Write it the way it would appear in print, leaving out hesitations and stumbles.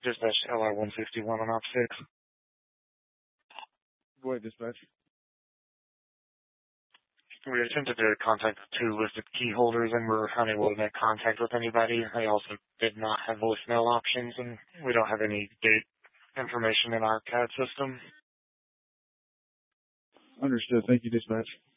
Dispatch LR 151 on Op 6. Go ahead, dispatch. We attempted to contact the two listed key holders and were unable to make contact with anybody. They also did not have voicemail options, and we don't have any date information in our CAD system. Understood. Thank you, dispatch.